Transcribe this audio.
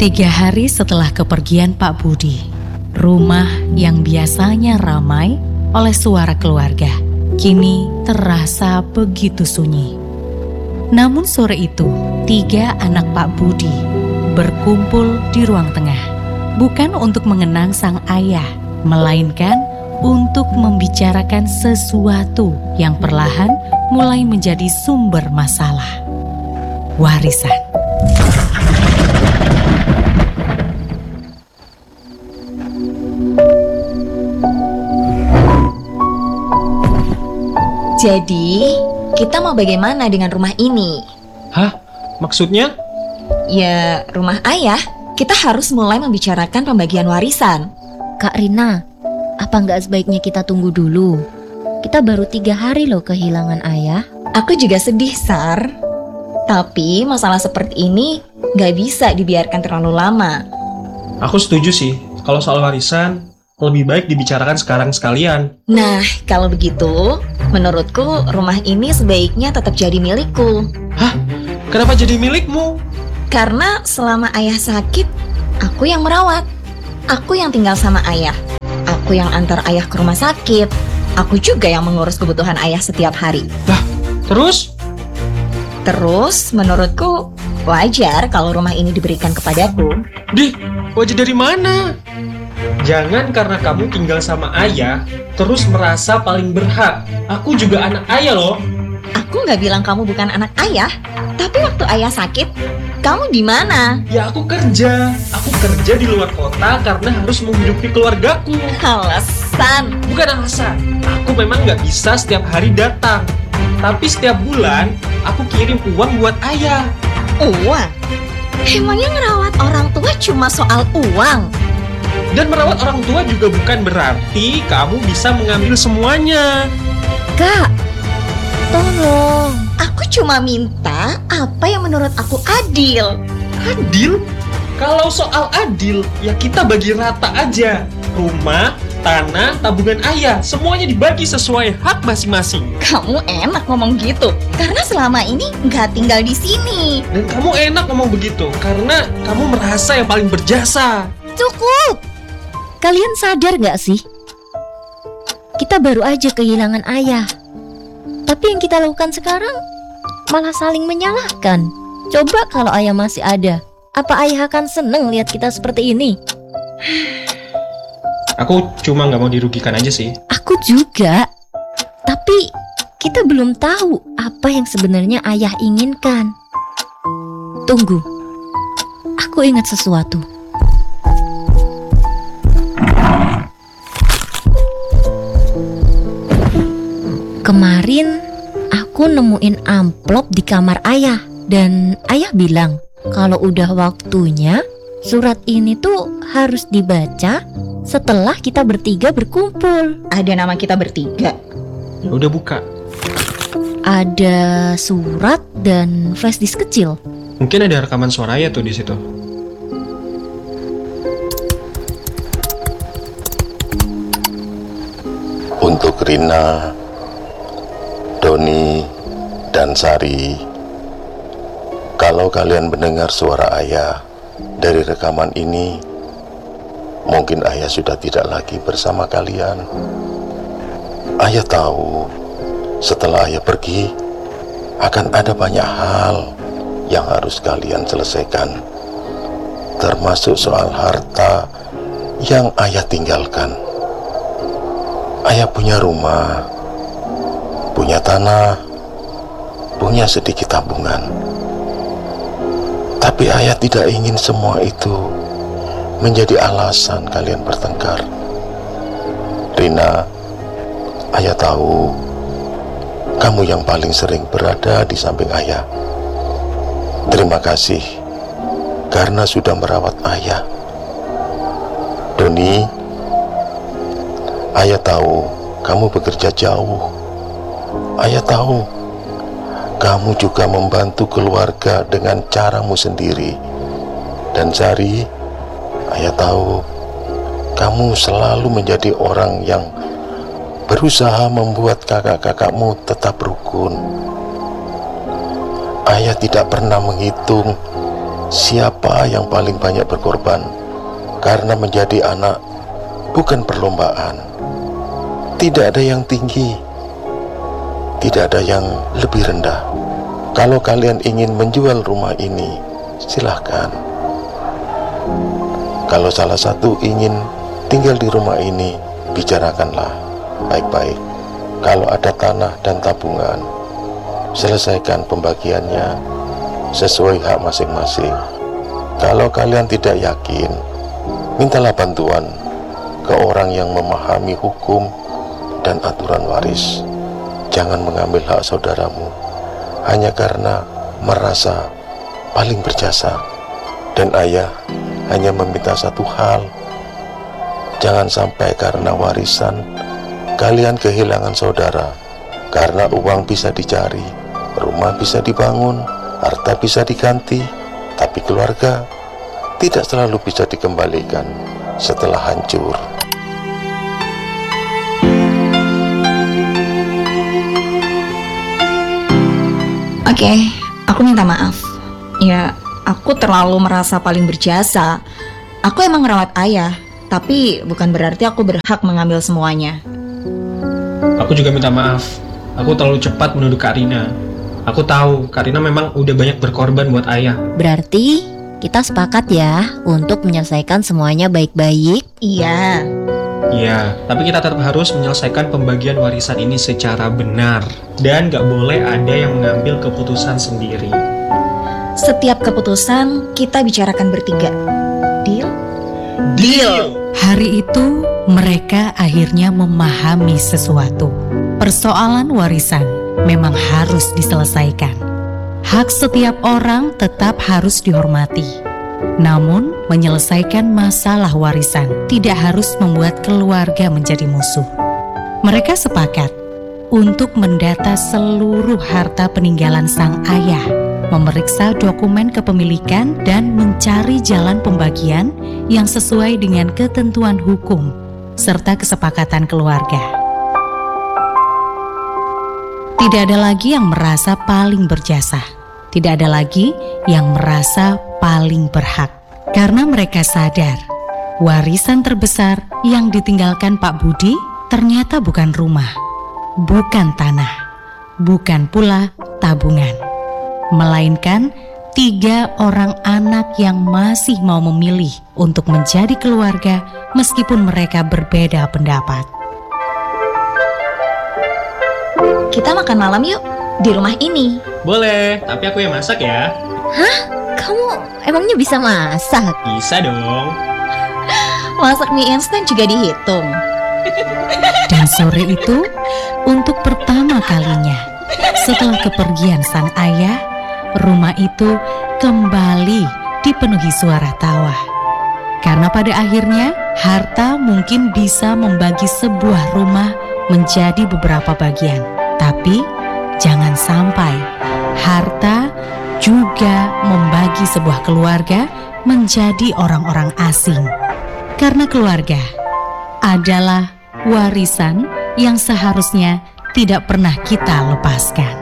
3 hari setelah kepergian Pak Budi, rumah yang biasanya ramai oleh suara keluarga, kini terasa begitu sunyi. Namun sore itu, 3 anak Pak Budi berkumpul di ruang tengah, bukan untuk mengenang sang ayah, melainkan untuk membicarakan sesuatu yang perlahan mulai menjadi sumber masalah: warisan. Jadi, kita mau bagaimana dengan rumah ini? Hah? Maksudnya? Ya, rumah ayah. Kita harus mulai membicarakan pembagian warisan. Kak Rina, apa nggak sebaiknya kita tunggu dulu? Kita baru 3 hari loh kehilangan ayah. Aku juga sedih, Sar. Tapi masalah seperti ini nggak bisa dibiarkan terlalu lama. Aku setuju sih, kalau soal warisan, lebih baik dibicarakan sekarang sekalian. Nah, kalau begitu, menurutku rumah ini sebaiknya tetap jadi milikku. Hah? Kenapa jadi milikmu? Karena selama ayah sakit, aku yang merawat. Aku yang tinggal sama ayah. Aku yang antar ayah ke rumah sakit. Aku juga yang mengurus kebutuhan ayah setiap hari. Lah, terus? Terus, menurutku wajar kalau rumah ini diberikan kepadaku. Wajar dari mana? Jangan karena kamu tinggal sama ayah, terus merasa paling berhak. Aku juga anak ayah loh. Aku nggak bilang kamu bukan anak ayah, tapi waktu ayah sakit, kamu di mana? Ya aku kerja. Aku kerja di luar kota karena harus menghidupi keluargaku. Alasan. Bukan alasan. Aku memang nggak bisa setiap hari datang. Tapi setiap bulan, aku kirim uang buat ayah. Uang? Emangnya ngerawat orang tua cuma soal uang? Dan merawat orang tua juga bukan berarti kamu bisa mengambil semuanya. Kak, tolong. Aku cuma minta apa yang menurut aku adil. Adil? Kalau soal adil, ya kita bagi rata aja. Rumah, tanah, tabungan ayah, semuanya dibagi sesuai hak masing-masing. Kamu enak ngomong gitu, karena selama ini nggak tinggal di sini. Dan kamu enak ngomong begitu, karena kamu merasa yang paling berjasa. Cukup! Kalian sadar gak sih? Kita baru aja kehilangan ayah. Tapi yang kita lakukan sekarang malah saling menyalahkan. Coba kalau ayah masih ada, apa ayah akan seneng lihat kita seperti ini? Aku cuma gak mau dirugikan aja sih. Aku juga. Tapi kita belum tahu apa yang sebenarnya ayah inginkan. Tunggu, aku ingat sesuatu. Kemarin aku nemuin amplop di kamar ayah. Dan ayah bilang kalau udah waktunya surat ini tuh harus dibaca setelah kita bertiga berkumpul. Ada nama kita bertiga. Ya udah buka. Ada surat dan flash disk kecil. Mungkin ada rekaman suaranya tuh di situ. Untuk Rina, Doni, dan Sari, kalau kalian mendengar suara ayah dari rekaman ini, mungkin ayah sudah tidak lagi bersama kalian. Ayah tahu setelah ayah pergi, akan ada banyak hal yang harus kalian selesaikan, termasuk soal harta yang ayah tinggalkan. Ayah punya rumah, punya tanah, punya sedikit tabungan. Tapi ayah tidak ingin semua itu menjadi alasan kalian bertengkar. Rina, ayah tahu kamu yang paling sering berada di samping ayah. Terima kasih karena sudah merawat ayah. Doni, ayah tahu kamu bekerja jauh. Ayah tahu kamu juga membantu keluarga dengan caramu sendiri. Dan Sari, ayah tahu kamu selalu menjadi orang yang berusaha membuat kakak-kakakmu tetap rukun. Ayah tidak pernah menghitung siapa yang paling banyak berkorban karena menjadi anak bukan perlombaan. Tidak ada yang tinggi, tidak ada yang lebih rendah. Kalau kalian ingin menjual rumah ini, silahkan. Kalau salah satu ingin tinggal di rumah ini, bicarakanlah baik-baik. Kalau ada tanah dan tabungan, selesaikan pembagiannya sesuai hak masing-masing. Kalau kalian tidak yakin, mintalah bantuan ke orang yang memahami hukum dan aturan waris. Jangan mengambil hak saudaramu hanya karena merasa paling berjasa. Dan ayah hanya meminta satu hal, jangan sampai karena warisan kalian kehilangan saudara. Karena uang bisa dicari, rumah bisa dibangun, harta bisa diganti, tapi keluarga tidak selalu bisa dikembalikan setelah hancur. Oke, aku minta maaf. Ya, aku terlalu merasa paling berjasa. Aku emang merawat ayah, tapi bukan berarti aku berhak mengambil semuanya. Aku juga minta maaf. Aku terlalu cepat menuduh Kak Rina. Aku tahu Kak Rina memang udah banyak berkorban buat ayah. Berarti kita sepakat ya untuk menyelesaikan semuanya baik-baik. Iya. Iya, tapi kita tetap harus menyelesaikan pembagian warisan ini secara benar. Dan gak boleh ada yang mengambil keputusan sendiri. Setiap keputusan kita bicarakan bertiga. Deal? Deal! Hari itu mereka akhirnya memahami sesuatu. Persoalan warisan memang harus diselesaikan. Hak setiap orang tetap harus dihormati. Namun, menyelesaikan masalah warisan tidak harus membuat keluarga menjadi musuh. Mereka sepakat untuk mendata seluruh harta peninggalan sang ayah, memeriksa dokumen kepemilikan, dan mencari jalan pembagian yang sesuai dengan ketentuan hukum serta kesepakatan keluarga. Tidak ada lagi yang merasa paling berjasa. Tidak ada lagi yang merasa paling berhak. Karena mereka sadar, warisan terbesar yang ditinggalkan Pak Budi ternyata bukan rumah, bukan tanah, bukan pula tabungan, melainkan 3 orang anak yang masih mau memilih untuk menjadi keluarga meskipun mereka berbeda pendapat. Kita makan malam yuk, di rumah ini. Boleh, tapi aku yang masak ya. Kamu emangnya bisa masak? Bisa dong. Masak mie instan juga dihitung. Dan sore itu, untuk pertama kalinya, setelah kepergian sang ayah, rumah itu kembali dipenuhi suara tawa. Karena pada akhirnya, harta mungkin bisa membagi sebuah rumah menjadi beberapa bagian. Tapi, jangan sampai harta juga membagi sebuah keluarga menjadi orang-orang asing. Karena keluarga adalah warisan yang seharusnya tidak pernah kita lepaskan.